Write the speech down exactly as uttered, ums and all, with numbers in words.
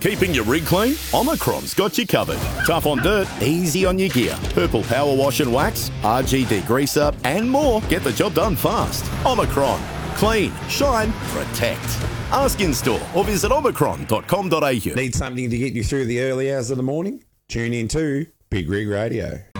Keeping your rig clean? Omicron's got you covered. Tough on dirt, easy on your gear. Purple Power Wash and Wax, R G Degreaser, and more. Get the job done fast. Omicron. Clean, shine, protect. Ask in store or visit omicron dot com dot a u. Need something to get you through the early hours of the morning? Tune in to Big Rig Radio.